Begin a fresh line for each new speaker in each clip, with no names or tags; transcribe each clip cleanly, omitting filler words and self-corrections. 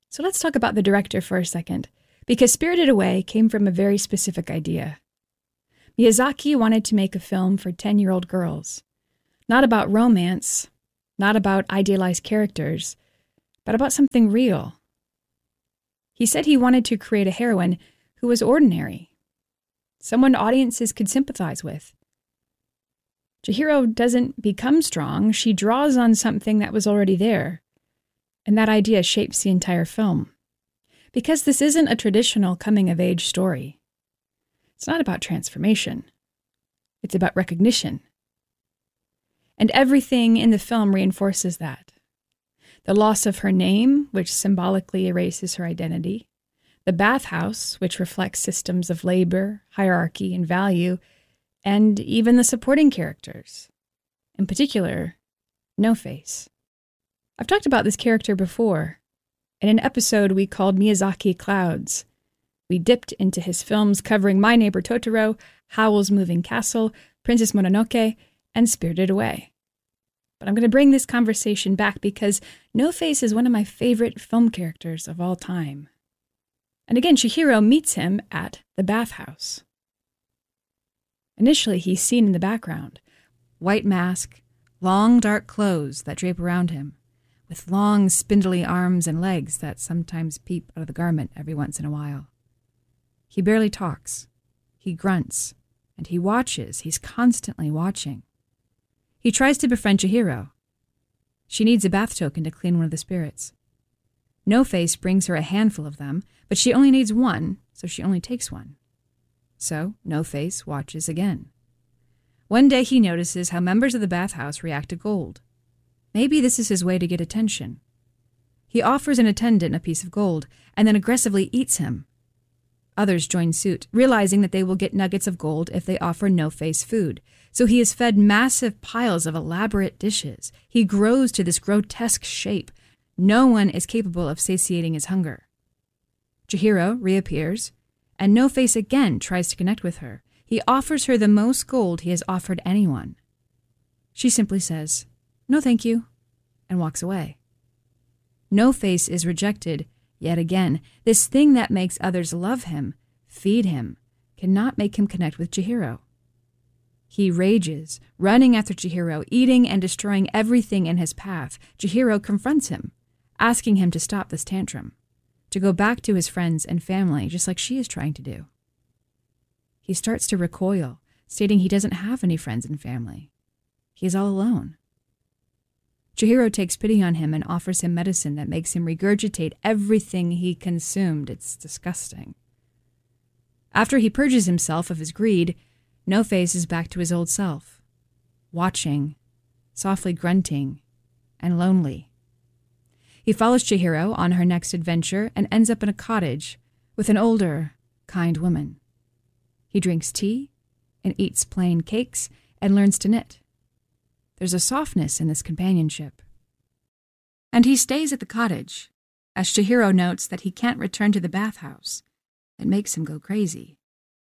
So let's talk about the director for a second, because Spirited Away came from a very specific idea. Miyazaki wanted to make a film for 10-year-old girls, not about romance, not about idealized characters, but about something real. He said he wanted to create a heroine who was ordinary, someone audiences could sympathize with. Chihiro doesn't become strong, she draws on something that was already there, and that idea shapes the entire film. Because this isn't a traditional coming-of-age story. It's not about transformation. It's about recognition. And everything in the film reinforces that. The loss of her name, which symbolically erases her identity. The bathhouse, which reflects systems of labor, hierarchy, and value. And even the supporting characters. In particular, No Face. I've talked about this character before. In an episode we called Miyazaki Clouds. We dipped into his films covering My Neighbor Totoro, Howl's Moving Castle, Princess Mononoke, and Spirited Away. But I'm going to bring this conversation back because No Face is one of my favorite film characters of all time. And again, Chihiro meets him at the bathhouse. Initially, he's seen in the background. White mask, long dark clothes that drape around him, with long spindly arms and legs that sometimes peep out of the garment every once in a while. He barely talks. He grunts. And he watches. He's constantly watching. He tries to befriend Chihiro. She needs a bath token to clean one of the spirits. No Face brings her a handful of them, but she only needs one, so she only takes one. So, No Face watches again. One day he notices how members of the bathhouse react to gold. Maybe this is his way to get attention. He offers an attendant a piece of gold, and then aggressively eats him. Others join suit, realizing that they will get nuggets of gold if they offer No Face food. So he is fed massive piles of elaborate dishes. He grows to this grotesque shape. No one is capable of satiating his hunger. Chihiro reappears, and No Face again tries to connect with her. He offers her the most gold he has offered anyone. She simply says, "No thank you," and walks away. No Face is rejected yet again. This thing that makes others love him, feed him, cannot make him connect with Chihiro. He rages, running after Chihiro, eating and destroying everything in his path. Chihiro confronts him, asking him to stop this tantrum, to go back to his friends and family, just like she is trying to do. He starts to recoil, stating he doesn't have any friends and family. He is all alone. Chihiro takes pity on him and offers him medicine that makes him regurgitate everything he consumed. It's disgusting. After he purges himself of his greed, No Face is back to his old self, watching, softly grunting, and lonely. He follows Chihiro on her next adventure and ends up in a cottage with an older, kind woman. He drinks tea and eats plain cakes and learns to knit. There's a softness in this companionship. And he stays at the cottage, as Chihiro notes that he can't return to the bathhouse. It makes him go crazy.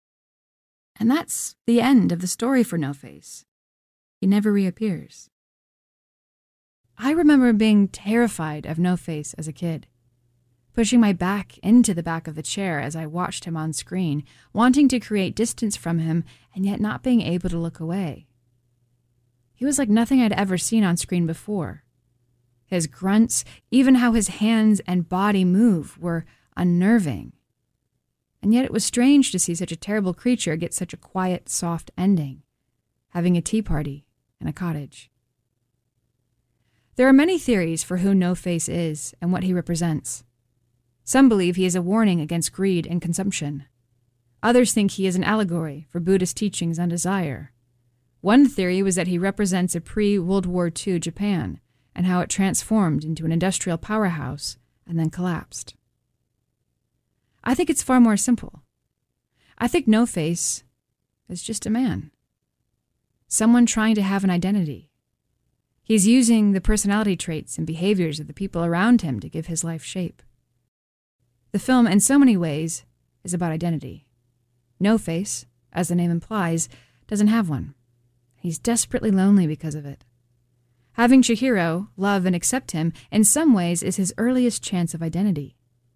And that's the end of the story for No Face. He never reappears. I remember being terrified of No Face as a kid, pushing my back into the back of the chair as I watched him on screen, wanting to create distance from him and yet not being able to look away. He was like nothing I'd ever seen on screen before. His grunts, even how his hands and body move, were unnerving. And yet it was strange to see such a terrible creature get such a quiet, soft ending, having a tea party in a cottage. There are many theories for who No Face is and what he represents. Some believe he is a warning against greed and consumption. Others think he is an allegory for Buddhist teachings on desire. One theory was that he represents a pre-World War II Japan and how it transformed into an industrial powerhouse and then collapsed. I think it's far more simple. I think No Face is just a man. Someone trying to have an identity. He's using the personality traits and behaviors of the people around him to give his life shape. The film, in so many ways, is about identity. No Face, as the name implies, doesn't have one. He's desperately lonely because of it. Having Chihiro love and accept him in some ways is his earliest chance of identity.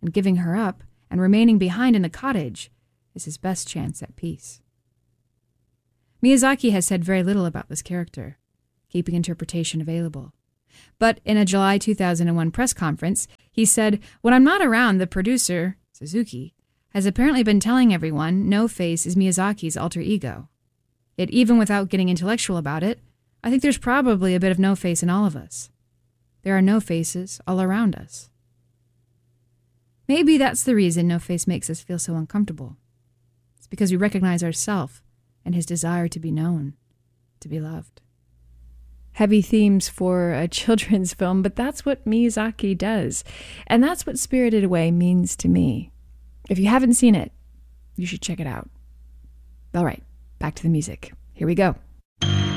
and giving her up and remaining behind in the cottage is his best chance at peace. Miyazaki has said very little about this character, keeping interpretation available. But in a July 2001 press conference, he said, "When I'm not around, the producer, Suzuki, has apparently been telling everyone No-Face is Miyazaki's alter ego. Yet even without getting intellectual about it, I think there's probably a bit of No-Face in all of us. There are No-Faces all around us." Maybe that's the reason No-Face makes us feel so uncomfortable. It's because we recognize ourselves and his desire to be known, to be loved. Heavy themes for a children's film, but that's what Miyazaki does. And that's what Spirited Away means to me. If you haven't seen it, you should check it out. All right, back to the music. Here we go.